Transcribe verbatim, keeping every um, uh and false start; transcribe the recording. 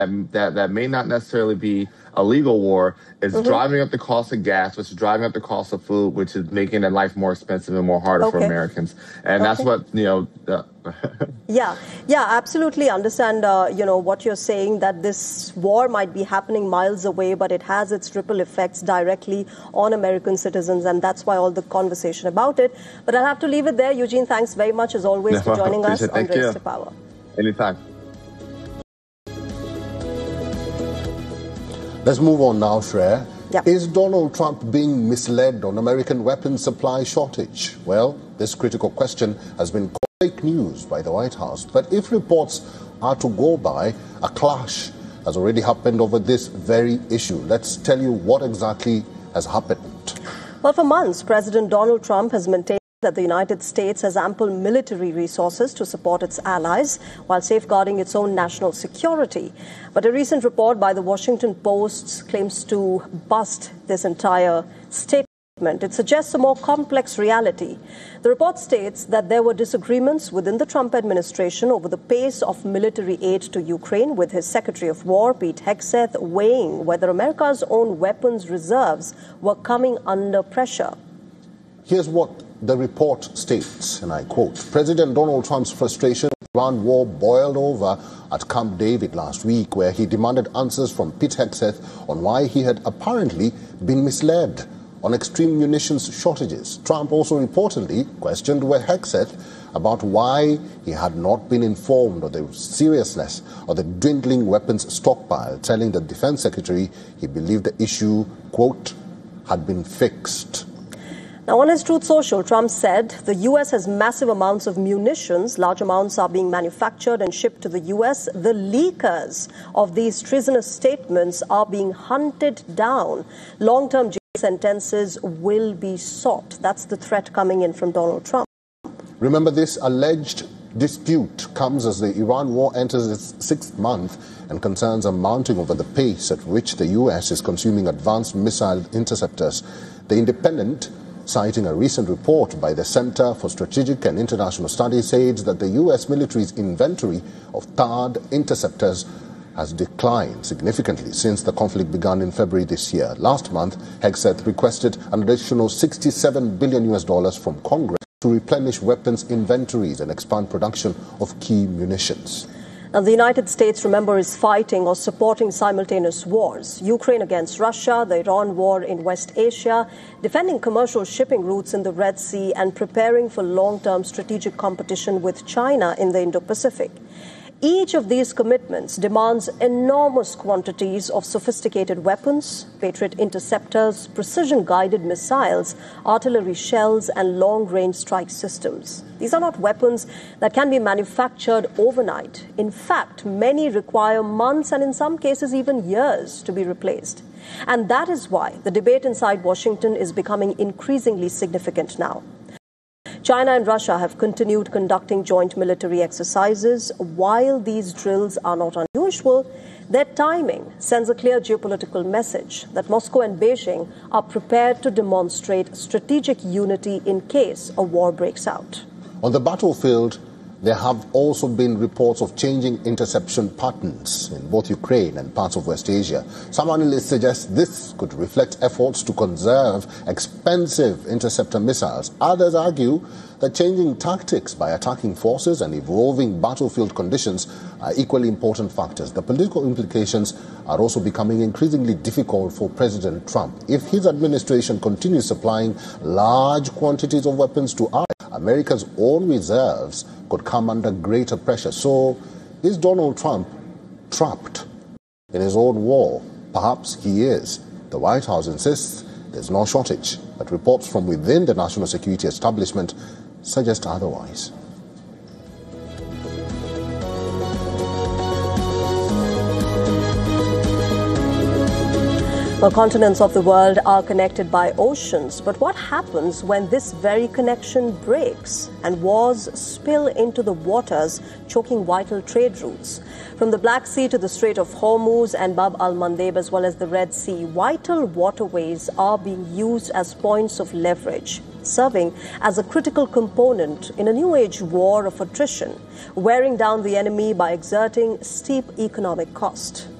that, that may not necessarily be a legal war is mm-hmm. driving up the cost of gas, which is driving up the cost of food, which is making their life more expensive and more harder okay. for Americans. And okay. that's what, you know... Uh, yeah, yeah, absolutely understand, uh, you know, what you're saying, that this war might be happening miles away, but it has its ripple effects directly on American citizens, and that's why all the conversation about it. But I'll have to leave it there. Eugene, thanks very much, as always, no, for joining us on Race to Power. Anytime. Let's move on now, Shreya. Yep. Is Donald Trump being misled on American weapons supply shortage? Well, this critical question has been called fake news by the White House. But if reports are to go by, a clash has already happened over this very issue. Let's tell you what exactly has happened. Well, for months, President Donald Trump has maintained that the United States has ample military resources to support its allies while safeguarding its own national security. But a recent report by the Washington Post claims to bust this entire statement. It suggests a more complex reality. The report states that there were disagreements within the Trump administration over the pace of military aid to Ukraine, with his Secretary of War, Pete Hegseth, weighing whether America's own weapons reserves were coming under pressure. Here's what the report states, and I quote, President Donald Trump's frustration with the Iran war boiled over at Camp David last week, where he demanded answers from Pete Hegseth on why he had apparently been misled on extreme munitions shortages. Trump also reportedly questioned Hegseth about why he had not been informed of the seriousness of the dwindling weapons stockpile, telling the defense secretary he believed the issue, quote, had been fixed. Now, on his Truth Social, Trump said the U S has massive amounts of munitions. Large amounts are being manufactured and shipped to the U S. The leakers of these treasonous statements are being hunted down. Long-term jail sentences will be sought. That's the threat coming in from Donald Trump. Remember, this alleged dispute comes as the Iran war enters its sixth month and concerns are mounting over the pace at which the U S is consuming advanced missile interceptors. The Independent, citing a recent report by the Center for Strategic and International Studies, said that the U S military's inventory of THAAD interceptors has declined significantly since the conflict began in February this year. Last month, Hegseth requested an additional sixty-seven billion U S dollars from Congress to replenish weapons inventories and expand production of key munitions. Now, the United States, remember, is fighting or supporting simultaneous wars. Ukraine against Russia, the Iran war in West Asia, defending commercial shipping routes in the Red Sea, and preparing for long-term strategic competition with China in the Indo-Pacific. Each of these commitments demands enormous quantities of sophisticated weapons, Patriot interceptors, precision-guided missiles, artillery shells, and long-range strike systems. These are not weapons that can be manufactured overnight. In fact, many require months and in some cases even years to be replaced. And that is why the debate inside Washington is becoming increasingly significant now. China and Russia have continued conducting joint military exercises. While these drills are not unusual, their timing sends a clear geopolitical message that Moscow and Beijing are prepared to demonstrate strategic unity in case a war breaks out. On the battlefield, there have also been reports of changing interception patterns in both Ukraine and parts of West Asia. Some analysts suggest this could reflect efforts to conserve expensive interceptor missiles. Others argue that changing tactics by attacking forces and evolving battlefield conditions are equally important factors. The political implications are also becoming increasingly difficult for President Trump. If his administration continues supplying large quantities of weapons to Iran, America's own reserves could come under greater pressure. So, is Donald Trump trapped in his own war? Perhaps he is. The White House insists there's no shortage, but reports from within the national security establishment suggest otherwise. Well, continents of the world are connected by oceans, but what happens when this very connection breaks and wars spill into the waters, choking vital trade routes? From the Black Sea to the Strait of Hormuz and Bab al-Mandeb, as well as the Red Sea, vital waterways are being used as points of leverage, serving as a critical component in a new age war of attrition, wearing down the enemy by exerting steep economic cost.